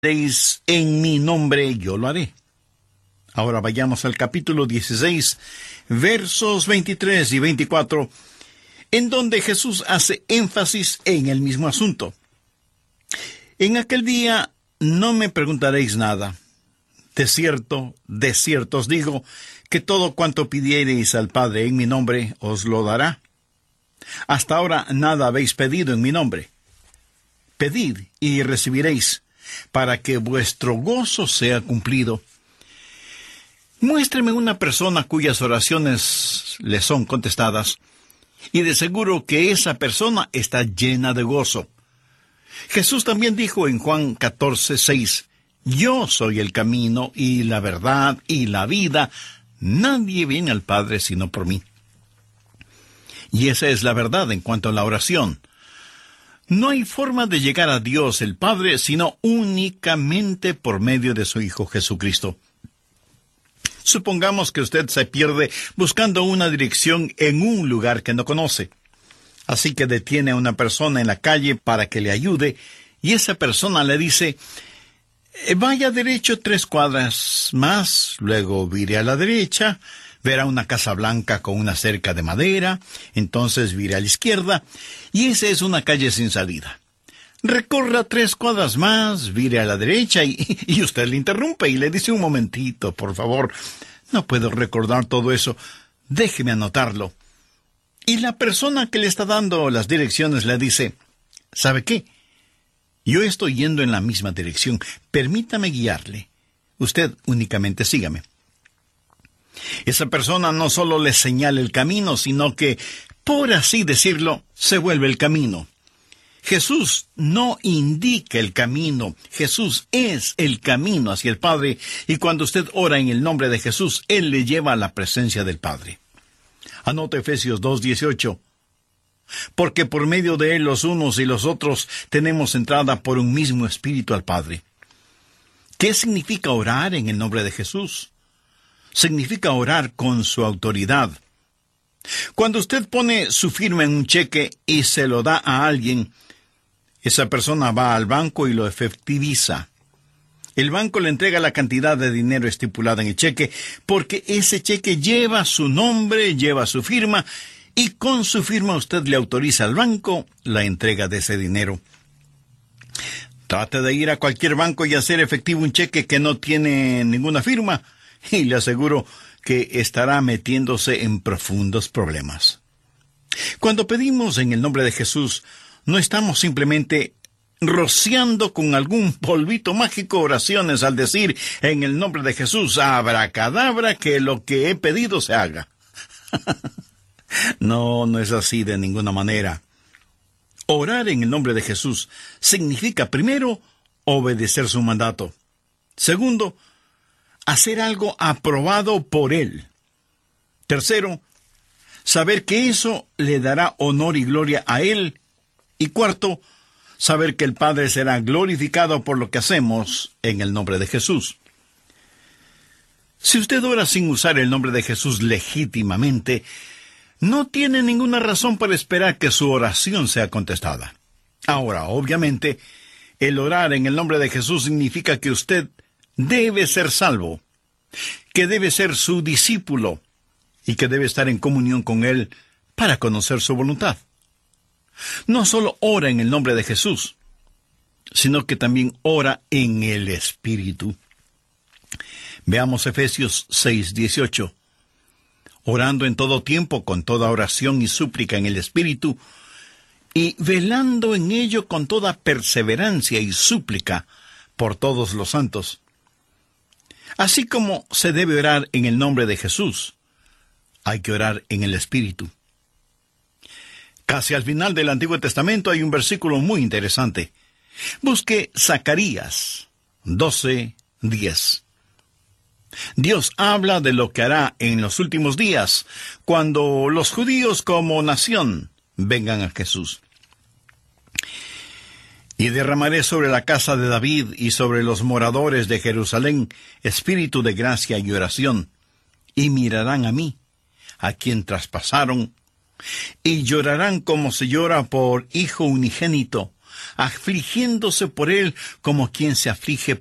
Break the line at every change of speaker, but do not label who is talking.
En mi nombre yo lo haré. Ahora vayamos al capítulo 16, versos 23 y 24, en donde Jesús hace énfasis en el mismo asunto. En aquel día no me preguntaréis nada. De cierto os digo, que todo cuanto pidiereis al Padre en mi nombre os lo dará. Hasta ahora nada habéis pedido en mi nombre. Pedid y recibiréis, para que vuestro gozo sea cumplido. Muéstreme una persona cuyas oraciones le son contestadas, y de seguro que esa persona está llena de gozo. Jesús también dijo en Juan 14:6, yo soy el camino y la verdad y la vida. Nadie viene al Padre sino por mí. Y esa es la verdad en cuanto a la oración. No hay forma de llegar a Dios el Padre sino únicamente por medio de su Hijo Jesucristo. Supongamos que usted se pierde buscando una dirección en un lugar que no conoce. Así que detiene a una persona en la calle para que le ayude, y esa persona le dice, vaya derecho 3 cuadras más, luego vire a la derecha, verá una casa blanca con una cerca de madera, entonces vire a la izquierda, y esa es una calle sin salida. Recorra 3 cuadras más, vire a la derecha, y usted le interrumpe y le dice, un momentito, por favor, no puedo recordar todo eso, déjeme anotarlo. Y la persona que le está dando las direcciones le dice, ¿sabe qué? Yo estoy yendo en la misma dirección, permítame guiarle. Usted únicamente sígame. Esa persona no solo le señala el camino, sino que, por así decirlo, se vuelve el camino. Jesús no indica el camino, Jesús es el camino hacia el Padre, y cuando usted ora en el nombre de Jesús, Él le lleva a la presencia del Padre. Anota Efesios 2:18. Porque por medio de Él los unos y los otros tenemos entrada por un mismo Espíritu al Padre. ¿Qué significa orar en el nombre de Jesús? Significa orar con su autoridad. Cuando usted pone su firma en un cheque y se lo da a alguien, esa persona va al banco y lo efectiviza. El banco le entrega la cantidad de dinero estipulada en el cheque, porque ese cheque lleva su nombre, lleva su firma, y con su firma usted le autoriza al banco la entrega de ese dinero. Trate de ir a cualquier banco y hacer efectivo un cheque que no tiene ninguna firma, y le aseguro que estará metiéndose en profundos problemas. Cuando pedimos en el nombre de Jesús, no estamos simplemente rociando con algún polvito mágico oraciones al decir en el nombre de Jesús, abracadabra, que lo que he pedido se haga. No es así de ninguna manera. Orar en el nombre de Jesús significa, primero, obedecer su mandato. Segundo, hacer algo aprobado por Él. Tercero, saber que eso le dará honor y gloria a Él. Y cuarto, saber que el Padre será glorificado por lo que hacemos en el nombre de Jesús. Si usted ora sin usar el nombre de Jesús legítimamente, no tiene ninguna razón para esperar que su oración sea contestada. Ahora, obviamente, el orar en el nombre de Jesús significa que usted debe ser salvo, que debe ser su discípulo y que debe estar en comunión con Él para conocer su voluntad. No solo ora en el nombre de Jesús, sino que también ora en el Espíritu. Veamos Efesios 6:18. Orando en todo tiempo, con toda oración y súplica en el Espíritu, y velando en ello con toda perseverancia y súplica por todos los santos. Así como se debe orar en el nombre de Jesús, hay que orar en el Espíritu. Casi al final del Antiguo Testamento hay un versículo muy interesante. Busque Zacarías 12:10. Dios habla de lo que hará en los últimos días, cuando los judíos como nación vengan a Jesús. Y derramaré sobre la casa de David y sobre los moradores de Jerusalén espíritu de gracia y oración, y mirarán a mí, a quien traspasaron, y llorarán como se llora por hijo unigénito, afligiéndose por él como quien se aflige